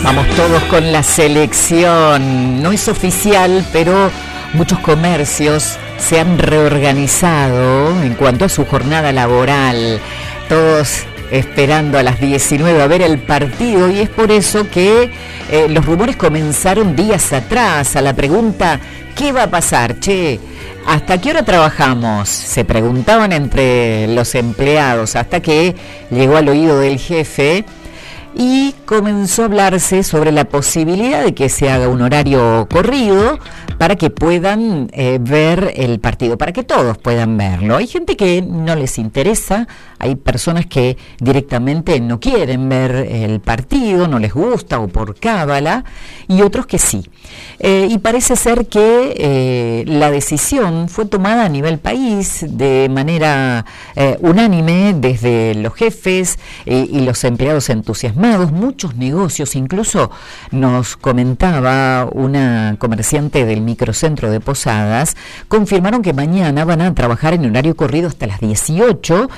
Vamos todos con la selección. No es oficial, pero muchos comercios se han reorganizado en cuanto a su jornada laboral. Todos esperando a las 19 a ver el partido, y es por eso que los rumores comenzaron días atrás. A la pregunta, ¿qué va a pasar, che? ¿Hasta qué hora trabajamos?, se preguntaban entre los empleados, hasta que llegó al oído del jefe y comenzó a hablarse sobre la posibilidad de que se haga un horario corrido para que puedan ver el partido, para que todos puedan verlo. Hay gente que no les interesa, hay personas que directamente no quieren ver el partido, no les gusta o por cábala, y otros que sí. Y parece ser que la decisión fue tomada a nivel país de manera unánime, desde los jefes y los empleados entusiasmados. Muchos negocios, incluso nos comentaba una comerciante del microcentro de Posadas, confirmaron que mañana van a trabajar en horario corrido hasta las 18,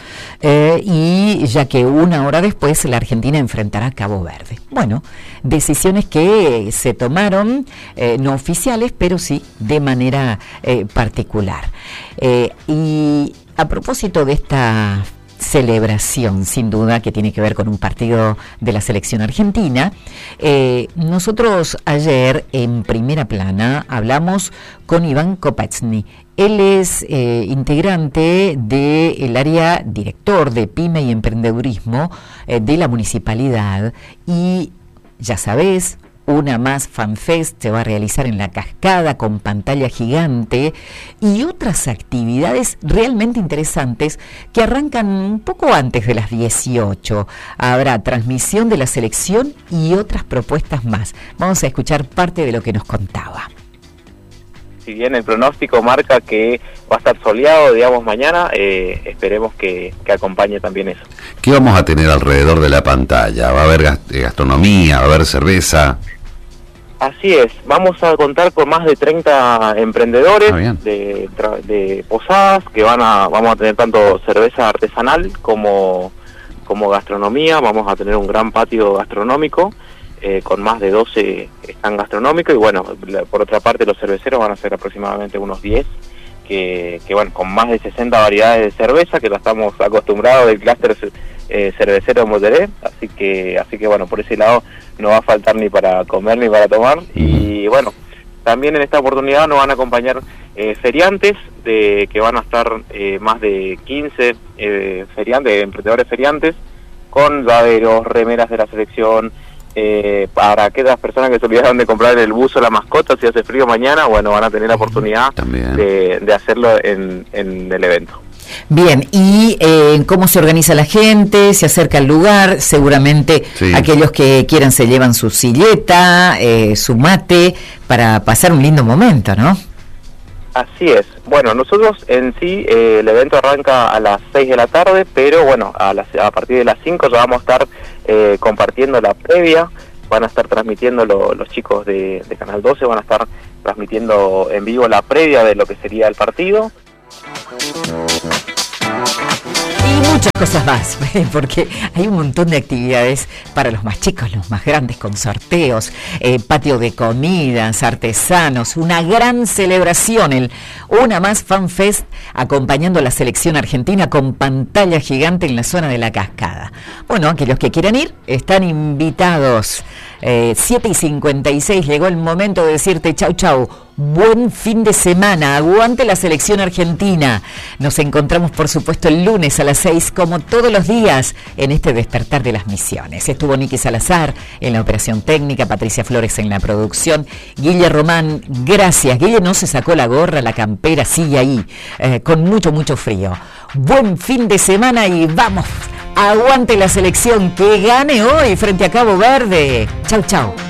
y ya que una hora después la Argentina enfrentará a Cabo Verde. Bueno, decisiones que se tomaron, no oficiales, pero sí de manera particular. Y a propósito de esta celebración, sin duda, que tiene que ver con un partido de la selección argentina, nosotros ayer en Primera Plana hablamos con Iván Kopachny. Él es integrante del área director de PYME y emprendedurismo de la municipalidad, y ya sabés, una más FanFest se va a realizar en La Cascada con pantalla gigante y otras actividades realmente interesantes que arrancan un poco antes de las 18. Habrá transmisión de la selección y otras propuestas más. Vamos a escuchar parte de lo que nos contaba. Si bien el pronóstico marca que va a estar soleado, digamos, mañana, esperemos que acompañe también eso. ¿Qué vamos a tener alrededor de la pantalla? ¿Va a haber gastronomía? ¿Va a haber cerveza? Así es, vamos a contar con más de 30 emprendedores de Posadas, que vamos a tener tanto cerveza artesanal como gastronomía. Vamos a tener un gran patio gastronómico con más de 12 stands gastronómicos, y bueno, por otra parte los cerveceros van a ser aproximadamente unos 10, que bueno, con más de 60 variedades de cerveza, que la estamos acostumbrados del clúster cervecero de Moteré, así que bueno, por ese lado no va a faltar ni para comer ni para tomar. Y bueno, también en esta oportunidad nos van a acompañar feriantes, que van a estar más de 15 feriantes, emprendedores feriantes, con llaveros, remeras de la selección, para aquellas personas que se olvidaron de comprar el buzo, la mascota, si hace frío mañana, bueno, van a tener la oportunidad de hacerlo en el evento. Bien, y ¿cómo se organiza la gente? ¿Se acerca al lugar? Seguramente aquellos que quieran se llevan su silleta, su mate, para pasar un lindo momento, ¿no? Así es. Bueno, nosotros en sí, el evento arranca a las 6 de la tarde, pero bueno, a partir de las 5 ya vamos a estar compartiendo la previa. Van a estar transmitiendo los chicos de Canal 12, van a estar transmitiendo en vivo la previa de lo que sería el partido. Y muchas cosas más, porque hay un montón de actividades para los más chicos, los más grandes, con sorteos, patio de comidas, artesanos, una gran celebración, una más FanFest, acompañando a la selección argentina con pantalla gigante en la zona de La Cascada. Bueno, aquellos que quieran ir están invitados. 7:56, llegó el momento de decirte chau chau, buen fin de semana, aguante la selección argentina. Nos encontramos por supuesto el lunes a las 6, como todos los días, en este Despertar de las Misiones. Estuvo Nicky Salazar en la operación técnica, Patricia Flores en la producción, Guille Román, gracias. Guille no se sacó la gorra, la campera, sigue ahí, con mucho frío. Buen fin de semana y vamos, aguante la selección, que gane hoy frente a Cabo Verde. Chau chau.